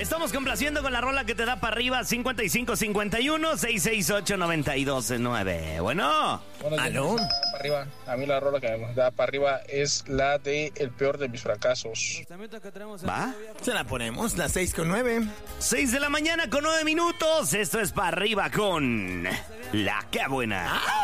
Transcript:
Estamos complaciendo con la rola que te da para arriba, 5551-668-9209. Bueno. ¿Aló? Para arriba. A mí la rola que me da para arriba es la de El peor de mis fracasos. ¿Va? Se la ponemos, las 6:09. 6 de la mañana con 9 minutos. Esto es para arriba con La Que Buena.